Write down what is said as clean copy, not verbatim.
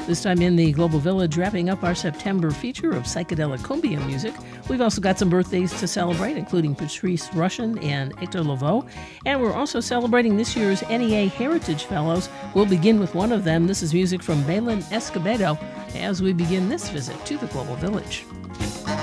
This time in the Global Village, wrapping up our September feature of psychedelic cumbia music. We've also got some birthdays to celebrate, including Patrice Rushen and Hector Lavoe. And we're also celebrating this year's NEA Heritage Fellows. We'll begin with one of them. This is music from Belen Escobedo as we begin this visit to the Global Village.